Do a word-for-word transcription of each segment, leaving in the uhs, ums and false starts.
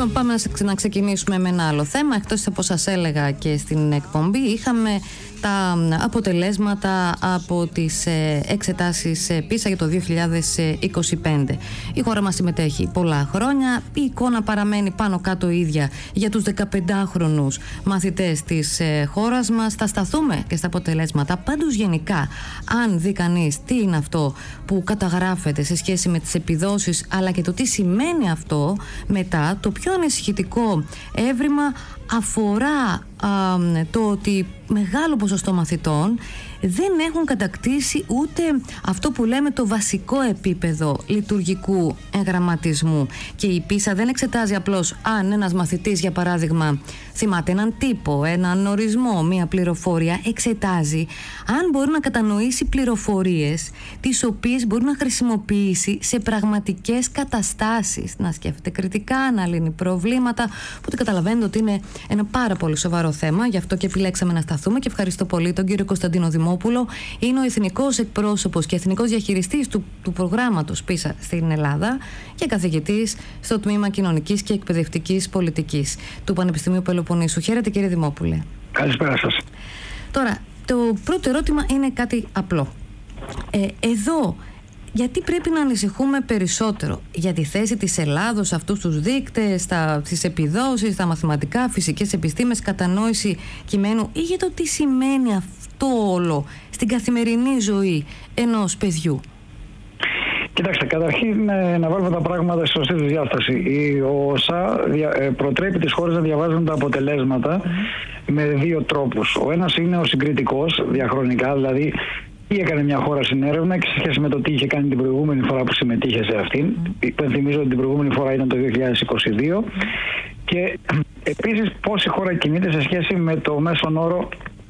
πάμε να ξεκινήσουμε με ένα άλλο θέμα. Εκτός από όσα σας έλεγα και στην εκπομπή, είχαμε τα αποτελέσματα από τις εξετάσεις πίσα για το δύο χιλιάδες είκοσι πέντε. Η χώρα μας συμμετέχει πολλά χρόνια. Η εικόνα παραμένει πάνω κάτω ίδια για τους δεκαπεντάχρονους μαθητές της χώρας μας. Θα σταθούμε και στα αποτελέσματα. Πάντως γενικά, αν δει κανείς τι είναι αυτό που καταγράφεται σε σχέση με τις επιδόσεις, αλλά και το τι σημαίνει αυτό μετά, το πιο ανησυχητικό έβριμα αφορά α, το ότι μεγάλο ποσοστό μαθητών δεν έχουν κατακτήσει ούτε αυτό που λέμε το βασικό επίπεδο λειτουργικού εγγραμματισμού. Και η πίσα δεν εξετάζει απλώς αν ένας μαθητής, για παράδειγμα, θυμάται έναν τύπο, έναν ορισμό, μία πληροφορία. Εξετάζει αν μπορεί να κατανοήσει πληροφορίες τις οποίες μπορεί να χρησιμοποιήσει σε πραγματικές καταστάσεις, να σκέφτεται κριτικά, να λύνει προβλήματα. Οπότε καταλαβαίνετε ότι είναι ένα πάρα πολύ σοβαρό θέμα, γι' αυτό και επιλέξαμε να σταθούμε. Και ευχαριστώ πολύ τον κύριο Κωνσταντίνο Δημόπουλο. Είναι ο εθνικός εκπρόσωπος και εθνικός διαχειριστής του, του προγράμματος πίσα στην Ελλάδα και καθηγητής στο τμήμα Κοινωνικής και Εκπαιδευτικής Πολιτικής του Πανεπιστημίου Πελοποννήσου. Χαίρετε, κύριε Δημόπουλε. Καλησπέρα σας. Τώρα, το πρώτο ερώτημα είναι κάτι απλό. Ε, εδώ, γιατί πρέπει να ανησυχούμε περισσότερο για τη θέση της Ελλάδος σε αυτούς τους δείκτες, τις επιδόσεις, τα μαθηματικά, φυσικές επιστήμες, κατανόηση κειμένου, ή για το τι σημαίνει αυτό όλο στην καθημερινή ζωή ενός παιδιού? Κοιτάξτε, καταρχήν να βάλουμε τα πράγματα στη σωστή τους διάσταση. Η ΟΣΑ προτρέπει τις χώρες να διαβάζουν τα αποτελέσματα mm. με δύο τρόπους. Ο ένας είναι ο συγκριτικός, διαχρονικά, δηλαδή τι έκανε μια χώρα στην έρευνα και σε σχέση με το τι είχε κάνει την προηγούμενη φορά που συμμετείχε σε αυτήν. Mm. Υπενθυμίζω ότι την προηγούμενη φορά ήταν το δύο χιλιάδες είκοσι δύο. Mm. Και επίσης πώς η χώρα κινείται σε σχέση με το μέσον όρο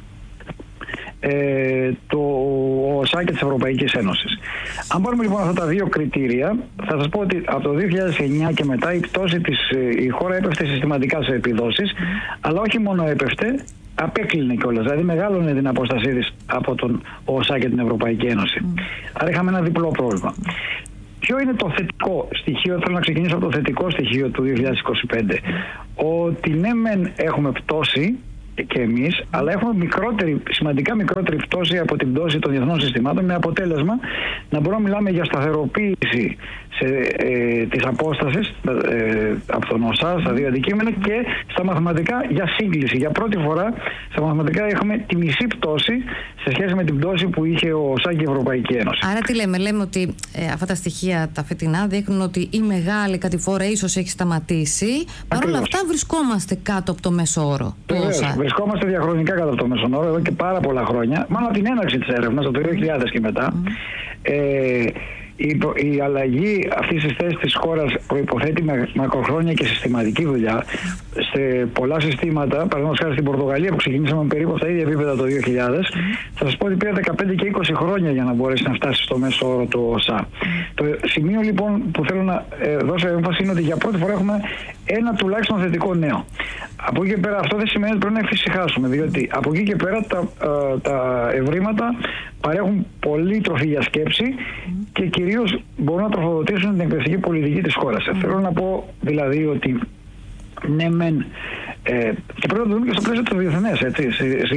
ε, το ΟΣΑ και της Ευρωπαϊκής Ένωσης. Αν πάρουμε λοιπόν αυτά τα δύο κριτήρια, θα σας πω ότι από το δύο χιλιάδες εννιά και μετά η πτώση της, η χώρα έπεφτε συστηματικά σε επιδόσεις, mm. αλλά όχι μόνο έπεφτε, απέκλεινε κιόλας, δηλαδή μεγάλωνε την απόστασή της από τον ΟΣΑ και την Ευρωπαϊκή Ένωση. Mm. Άρα είχαμε ένα διπλό πρόβλημα. Ποιο είναι το θετικό στοιχείο? Θέλω να ξεκινήσω από το θετικό στοιχείο του δύο χιλιάδες είκοσι πέντε. Ότι ναι μεν έχουμε πτώση και εμείς, αλλά έχουμε μικρότερη, σημαντικά μικρότερη πτώση από την πτώση των διεθνών συστημάτων, με αποτέλεσμα να μπορούμε να μιλάμε για σταθεροποίηση σε, ε, της απόστασης ε, από τον ΟΣΑ στα δύο αντικείμενα και στα μαθηματικά για σύγκληση. Για πρώτη φορά στα μαθηματικά έχουμε τη μισή πτώση σε σχέση με την πτώση που είχε ο ΟΣΑ και η Ευρωπαϊκή Ένωση. Άρα τι λέμε? Λέμε ότι ε, αυτά τα στοιχεία τα φετινά δείχνουν ότι η μεγάλη κατηφόρα ίσως έχει σταματήσει. Παρ' όλα αυτά βρισκόμαστε κάτω από το μέσο όρο του ΟΣΑ. Βρισκόμαστε διαχρονικά κάτω από το μέσον όρο εδώ και πάρα πολλά χρόνια, μάλλον από την έναρξη της έρευνας, το δύο χιλιάδες και μετά. Mm. Ε, η, η αλλαγή αυτής της θέσης της χώρας προϋποθέτει με, μακροχρόνια και συστηματική δουλειά. Mm. Σε πολλά συστήματα, παραδείγματος χάρη στην Πορτογαλία που ξεκινήσαμε περίπου από τα ίδια επίπεδα το δύο χιλιάδες, mm. θα σας πω ότι πήρε δεκαπέντε και είκοσι χρόνια για να μπορέσει να φτάσει στο μέσο όρο του ΟΣΑ. Mm. Το σημείο λοιπόν που θέλω να ε, δώσω έμφαση είναι ότι για πρώτη φορά έχουμε ένα τουλάχιστον θετικό νέο. Από εκεί και πέρα αυτό δεν σημαίνει ότι πρέπει να εφησυχάσουμε, διότι από εκεί και πέρα τα, ε, τα ευρήματα παρέχουν πολύ τροφή για σκέψη mm. και κυρίως μπορούν να τροφοδοτήσουν την εκπαιδευτική πολιτική της χώρας. Mm. Θέλω να πω δηλαδή ότι ναι μεν, ε, και πρέπει να το δούμε και στο πλαίσιο του διεθνές, έτσι.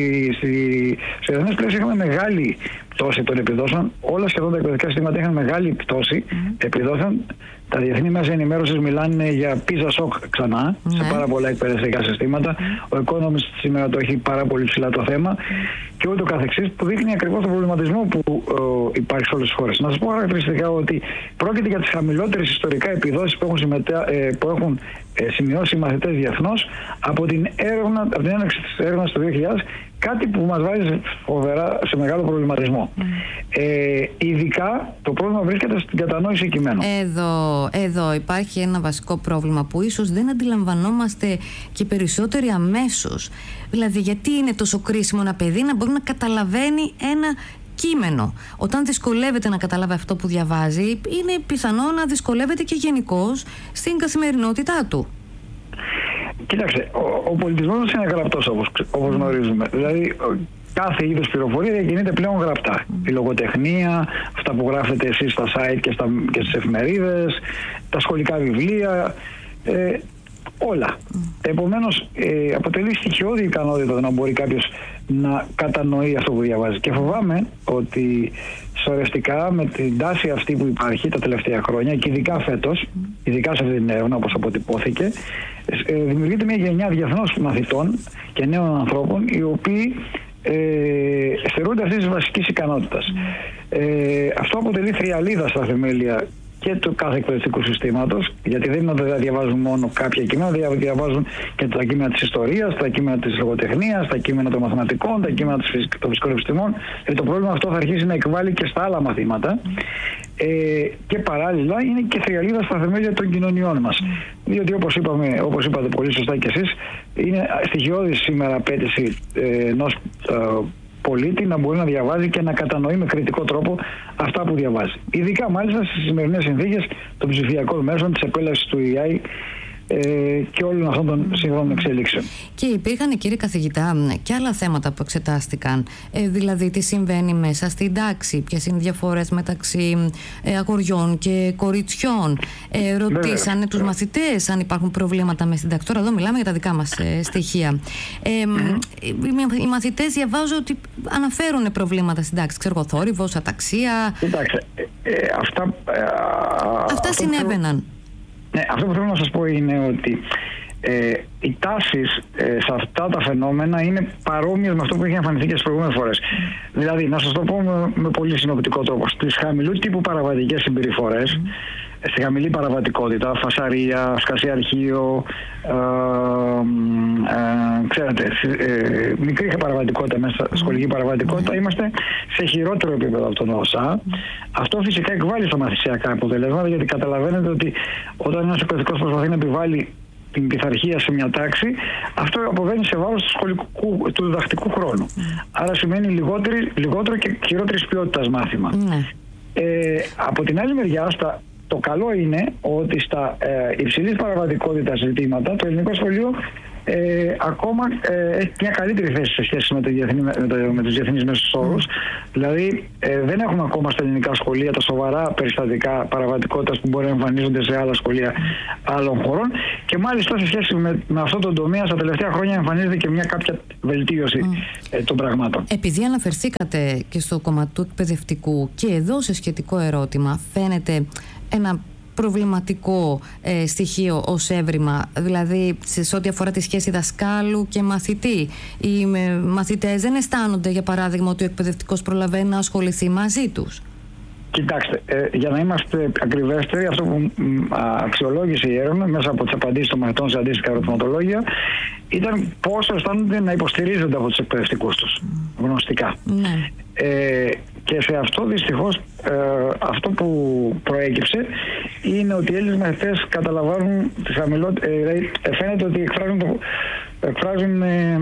Στο διεθνές πλαίσιο είχαμε μεγάλη πτώση των επιδόσεων. Όλα σχεδόν τα εκπαιδευτικά συστήματα είχαν μεγάλη πτώση mm. επιδόσεων. Τα διεθνή μέσα ενημέρωσης μιλάνε για PISA shock ξανά mm. σε πάρα πολλά εκπαιδευτικά συστήματα. Mm. Ο Economist σήμερα το έχει πάρα πολύ ψηλά το θέμα mm. και ούτω καθεξής, που δείχνει ακριβώς τον προβληματισμό που ε, υπάρχει σε όλες τις χώρες. Να σας πω χαρακτηριστικά ότι πρόκειται για τις χαμηλότερες ιστορικά επιδόσεις που έχουν, συμμετέ, ε, που έχουν ε, σημειώσει οι μαθητές διεθνώς από την, έρευνα, από την έναρξη της έρευνας το δύο χιλιάδες, κάτι που μας βάζει φοβερά σε μεγάλο προβληματισμό. Mm. Ε, ειδικά το πρόβλημα βρίσκεται στην κατανόηση κειμένου. Εδώ, εδώ υπάρχει ένα βασικό πρόβλημα που ίσως δεν αντιλαμβανόμαστε και περισσότεροι αμέσως. Δηλαδή, γιατί είναι τόσο κρίσιμο ένα παιδί να μπορεί να καταλαβαίνει ένα κείμενο? Όταν δυσκολεύεται να καταλάβει αυτό που διαβάζει, είναι πιθανό να δυσκολεύεται και γενικώς στην καθημερινότητά του. Κοιτάξτε, ο, ο πολιτισμός μας είναι γραπτός, όπως, όπως γνωρίζουμε. Δηλαδή, κάθε είδους πληροφορία διακινείται πλέον γραπτά. Mm. Η λογοτεχνία, αυτά που γράφετε εσείς στα site και, στα, και στις εφημερίδες, τα σχολικά βιβλία. Ε, όλα. Mm. Επομένως, ε, αποτελεί στοιχειώδη ικανότητα να μπορεί κάποιος να κατανοεί αυτό που διαβάζει. Και φοβάμαι ότι σωρευτικά με την τάση αυτή που υπάρχει τα τελευταία χρόνια και ειδικά φέτος, mm. ειδικά σε αυτή την έρευνα όπως αποτυπώθηκε, ε, δημιουργείται μια γενιά διεθνώς μαθητών και νέων ανθρώπων οι οποίοι ε, στερούνται αυτής της βασικής ικανότητας. Mm. Ε, αυτό αποτελεί θριαλίδα στα θεμέλια και του κάθε εκπαιδευτικού συστήματος, γιατί δεν είναι ότι δεν διαβάζουν μόνο κάποια κείμενα, διαβάζουν και τα κείμενα της ιστορίας, τα κείμενα της λογοτεχνίας, τα κείμενα των μαθηματικών, τα κείμενα των φυσικών επιστημών. Ε, το πρόβλημα αυτό θα αρχίσει να εκβάλλει και στα άλλα μαθήματα. Ε, και παράλληλα είναι και θριαλίδα στα θεμέλια των κοινωνιών μας. Διότι όπως είπαμε, όπως είπατε πολύ σωστά κι εσείς, είναι στοιχειώδης σήμερα απέτηση ε, ενός ε, πολίτη να μπορεί να διαβάζει και να κατανοεί με κριτικό τρόπο αυτά που διαβάζει. Ειδικά μάλιστα στις σημερινές συνθήκες των ψηφιακών μέσων, της επέλασης του έι άι ε, και όλων αυτών των σύγχρονων εξελίξεων. Και υπήρχαν, κύριε καθηγητά, και άλλα θέματα που εξετάστηκαν. Ε, δηλαδή, τι συμβαίνει μέσα στην τάξη, ποιες είναι οι διαφορές μεταξύ ε, αγοριών και κοριτσιών. Ε, ρωτήσανε τους μαθητές αν υπάρχουν προβλήματα μέσα στην τάξη. Τώρα, εδώ μιλάμε για τα δικά μας ε, στοιχεία. Ε, mm-hmm. οι, οι μαθητές διαβάζω ότι αναφέρουν προβλήματα στην τάξη. Ξέρω, θόρυβος, αταξία. Κοιτάξτε, ε, ε, αυτά, ε, αυτά αυτό συνέβαιναν. Που... Ναι, αυτό που θέλω να σας πω είναι ότι ε, οι τάσεις ε, σε αυτά τα φαινόμενα είναι παρόμοιες με αυτό που έχει εμφανιστεί και στις προηγούμενες φορές. Mm. Δηλαδή, να σας το πω με, με πολύ συνοπτικό τρόπο, στις χαμηλού τύπου παραβατικές συμπεριφορές, mm. στη χαμηλή παραβατικότητα, φασαρία, σκασία αρχείο, ε, ε, ξέρετε, ε, μικρή παραβατικότητα μέσα, σχολική παραβατικότητα, είμαστε σε χειρότερο επίπεδο από τον ΩΣΑ. Mm. Αυτό φυσικά εκβάλλει στα μαθησιακά αποτελέσματα, γιατί καταλαβαίνετε ότι όταν ένας εκπαιδευτικός προσπαθεί να επιβάλλει την πειθαρχία σε μια τάξη, αυτό αποβαίνει σε βάρος του, σχολικού, του διδακτικού χρόνου. Mm. Άρα σημαίνει λιγότερη, λιγότερο και χειρότερης ποιότητας μάθημα. Mm. Ε, από την άλλη μεριά, στα, το καλό είναι ότι στα ε, υψηλής παραβατικότητας ζητήματα το ελληνικό σχολείο Ε, ακόμα ε, έχει μια καλύτερη θέση σε σχέση με, το διεθνή, με, το, με τους διεθνείς μέσους όρους. Δηλαδή ε, δεν έχουμε ακόμα στα ελληνικά σχολεία τα σοβαρά περιστατικά παραβατικότητας που μπορεί να εμφανίζονται σε άλλα σχολεία άλλων χωρών, και μάλιστα σε σχέση με, με αυτό το τομέα στα τελευταία χρόνια εμφανίζεται και μια κάποια βελτίωση mm. ε, των πραγμάτων. Επειδή αναφερθήκατε και στο κομμάτι του εκπαιδευτικού, και εδώ σε σχετικό ερώτημα φαίνεται ένα προβληματικό ε, στοιχείο ως έβριμα, δηλαδή σε ό,τι αφορά τη σχέση δασκάλου και μαθητή. Οι ε, μαθητές δεν αισθάνονται, για παράδειγμα, ότι ο εκπαιδευτικός προλαβαίνει να ασχοληθεί μαζί τους. Κοιτάξτε, ε, για να είμαστε ακριβέστεροι, αυτό που α, αξιολόγησε η έρευνα μέσα από τις απαντήσεις των μαθητών σε αντίστοιχα ερωτηματολόγια ήταν πόσο αισθάνονται να υποστηρίζονται από τους εκπαιδευτικούς τους mm. γνωστικά. Ναι. Ε, και σε αυτό δυστυχώς ε, αυτό που προέκυψε είναι ότι οι Έλληνες μαθητές καταλαμβάνουν τις χαμηλότερες, ε, φαίνεται ότι εκφράζουν, το, εκφράζουν ε,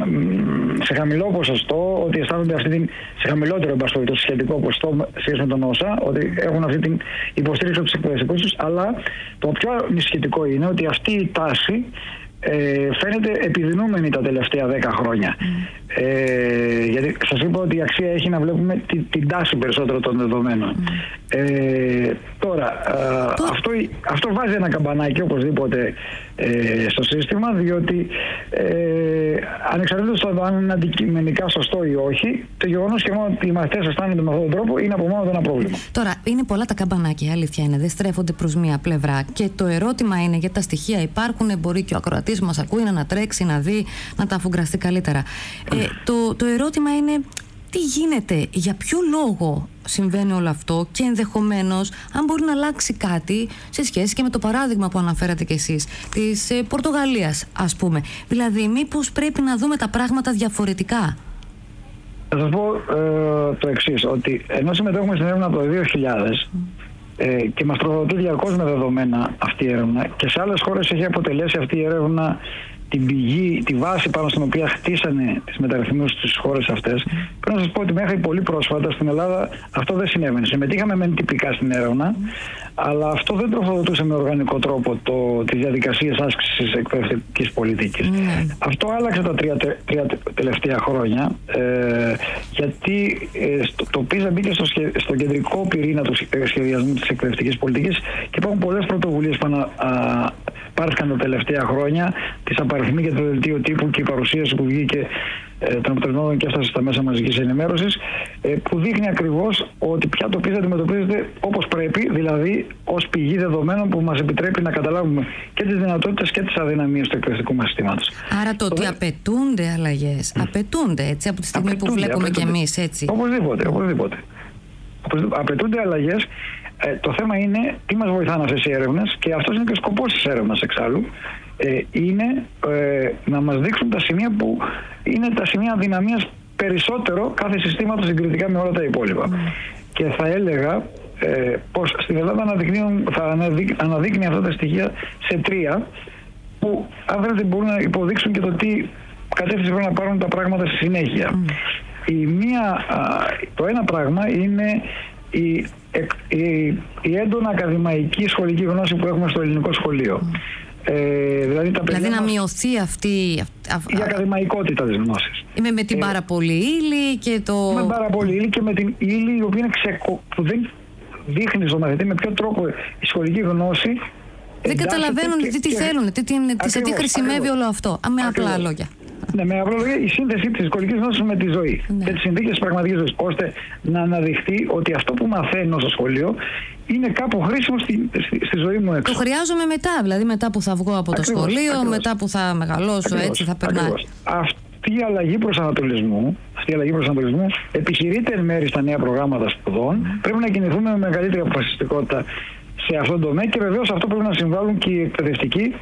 σε χαμηλό ποσοστό, ότι αισθάνονται αυτή την, σε χαμηλότερο εμπαστοίτο σχετικό ποσοστό σχέση με τον ΩΣΑ, ότι έχουν αυτή την υποστήριξη από τους εκπαιδευτικούς τους, αλλά το πιο ανησυχητικό είναι ότι αυτή η τάση Ε, φαίνεται επιδεινούμενη τα τελευταία δέκα χρόνια. Mm. Ε, γιατί σας είπα ότι η αξία έχει να βλέπουμε την, την τάση περισσότερο των δεδομένων. Mm. Ε, τώρα, ε, το... αυτό, αυτό βάζει ένα καμπανάκι οπωσδήποτε ε, στο σύστημα, διότι ε, ανεξαρτήτως το αν είναι αντικειμενικά σωστό ή όχι, το γεγονός και μόνο ότι οι μαθητές αισθάνονται με αυτόν τον τρόπο είναι από μόνο ένα πρόβλημα. Τώρα, είναι πολλά τα καμπανάκια, αλήθεια είναι, δεν στρέφονται προς μία πλευρά, και το ερώτημα είναι, γιατί τα στοιχεία υπάρχουν, μπορεί και ο ακροατής που μας ακούει να ανατρέξει, να δει, να τα αφουγκραστεί καλύτερα. Ε, το, το ερώτημα είναι, τι γίνεται, για ποιο λόγο συμβαίνει όλο αυτό, και ενδεχομένως αν μπορεί να αλλάξει κάτι σε σχέση και με το παράδειγμα που αναφέρατε κι εσείς της ε, Πορτογαλίας, ας πούμε. Δηλαδή, μήπως πρέπει να δούμε τα πράγματα διαφορετικά? Θα σας πω ε, το εξής, ότι ενώ συμμετέχουμε στην έρευνα από το δύο χιλιάδες mm. ε, και μας προδοτεί διαρκώς με δεδομένα αυτή η έρευνα, και σε άλλες χώρες έχει αποτελέσει αυτή η έρευνα την πηγή, τη βάση πάνω στην οποία χτίσανε τις μεταρρυθμίσεις στις χώρες αυτές. Mm. Πρέπει να σας πω ότι μέχρι πολύ πρόσφατα στην Ελλάδα αυτό δεν συνέβαινε. Συμμετείχαμε μεν τυπικά στην έρευνα, mm. αλλά αυτό δεν τροφοδοτούσε με οργανικό τρόπο το, τις διαδικασίες άσκησης εκπαιδευτικής πολιτικής. Mm. Αυτό άλλαξε τα τρία, τρία τελευταία χρόνια, ε, γιατί ε, στο, το πίζα μπήκε στο, στο κεντρικό πυρήνα του σχεδιασμού της εκπαιδευτικής πολιτικής, και υπάρχουν πολλές πρωτοβουλίες που ανα, πάρθηκαν τα τελευταία χρόνια, τις απαριθμοί για το δελτίο τύπου και η παρουσίαση που βγήκε ε, των αποτελεσμάτων και έφτασε στα μέσα μαζικής ενημέρωσης, ε, που δείχνει ακριβώς ότι πια το πίζα αντιμετωπίζεται όπως πρέπει, δηλαδή ως πηγή δεδομένων που μας επιτρέπει να καταλάβουμε και τις δυνατότητες και τις αδυναμίες του εκπαιδευτικού μας συστήματος. Άρα το ότι το... απαιτούνται αλλαγές, mm. απαιτούνται έτσι από τη στιγμή απαιτούνται, που βλέπουμε κι εμείς έτσι. Οπωσδήποτε, οπωσδήποτε. Απαιτούνται αλλαγές. Ε, το θέμα είναι τι μας βοηθάνε αυτές οι έρευνες, και αυτός είναι και ο σκοπός της έρευνας εξάλλου. Ε, είναι ε, να μας δείξουν τα σημεία που είναι τα σημεία αδυναμίας περισσότερο κάθε συστήματος συγκριτικά με όλα τα υπόλοιπα. Mm. Και θα έλεγα ε, πως στην Ελλάδα θα αναδείκ, αναδείκνει αυτά τα στοιχεία σε τρία, που αν δεν μπορούν να υποδείξουν και το τι κατεύθυνση πρέπει να πάρουν τα πράγματα στη συνέχεια. Mm. Η μία, το ένα πράγμα είναι η, η, η έντονα ακαδημαϊκή σχολική γνώση που έχουμε στο ελληνικό σχολείο. Mm. Ε, δηλαδή τα δηλαδή να μειωθεί αυτή η ακαδημαϊκότητα της γνώσης. Με, με την ε, πάρα πολύ ύλη και το... Με πάρα πολύ ύλη και με την ύλη η οποία είναι ξεκο... που δεν δείχνει στον μαθητή με ποιο τρόπο η σχολική γνώση δεν καταλαβαίνουν και, τι, τι και... θέλουν, τι, τι, ακριβώς, σε τι χρησιμεύει ακριβώς. Όλο αυτό. Α, με ακριβώς. Απλά λόγια. Ναι, με απλά λόγια, η σύνθεση της σχολικής γνώσης με τη ζωή, ναι, και τις συνθήκες της πραγματικής ζωής, ώστε να αναδειχθεί ότι αυτό που μαθαίνω στο σχολείο είναι κάπου χρήσιμο στη, στη, στη ζωή μου έξω. Το χρειάζομαι μετά, δηλαδή μετά που θα βγω από το ακριβώς, σχολείο, ακριβώς. Μετά που θα μεγαλώσω, ακριβώς, έτσι θα περνάει. Αυτή η αλλαγή προσανατολισμού, αυτή η αλλαγή προσανατολισμού επιχειρείται εν μέρει στα νέα προγράμματα σπουδών. Mm. Πρέπει να κινηθούμε με μεγαλύτερη αποφασιστικότητα σε αυτόν τον τομέα, και βεβαίως αυτό πρέπει να συμβάλλουν και οι εκπαιδευτικοί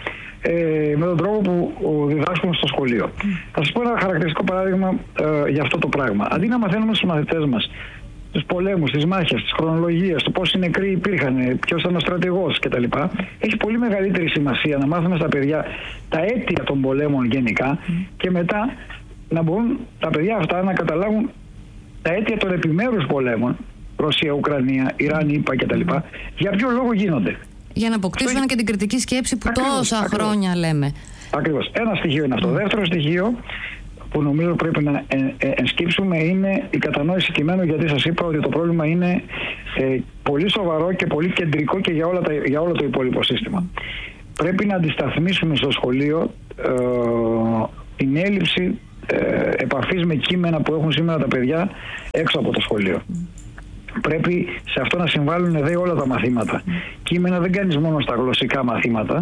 ε, με τον τρόπο που διδάσκουν στο σχολείο. Mm. Θα σας πω ένα χαρακτηριστικό παράδειγμα ε, για αυτό το πράγμα. Αντί να μαθαίνουμε στους μαθητές μας τους πολέμους, τις μάχες, τις χρονολογίες, το πόσοι νεκροί υπήρχαν, ποιος ήταν ο στρατηγός κτλ., έχει πολύ μεγαλύτερη σημασία να μάθουμε στα παιδιά τα αίτια των πολέμων γενικά, mm. και μετά να μπορούν τα παιδιά αυτά να καταλάβουν τα αίτια των επιμέρους πολέμων, Ρωσία, Ουκρανία, Ιράν, ΙΠΑ κτλ. Για ποιο λόγο γίνονται. Για να αποκτήσουν αυτό... και την κριτική σκέψη που ακριβώς, τόσα ακριβώς. χρόνια λέμε. Ακριβώς. Ένα στοιχείο είναι αυτό. Mm. Δεύτερο στοιχείο που νομίζω πρέπει να ε, ε, ενσκύψουμε είναι η κατανόηση κειμένου, γιατί σας είπα ότι το πρόβλημα είναι ε, πολύ σοβαρό και πολύ κεντρικό και για, όλα τα, για όλο το υπόλοιπο σύστημα. Πρέπει να αντισταθμίσουμε στο σχολείο ε, την έλλειψη ε, επαφής με κείμενα που έχουν σήμερα τα παιδιά έξω από το σχολείο. Mm. Πρέπει σε αυτό να συμβάλλουν δε όλα τα μαθήματα. Mm. Κείμενα δεν κάνεις μόνο στα γλωσσικά μαθήματα,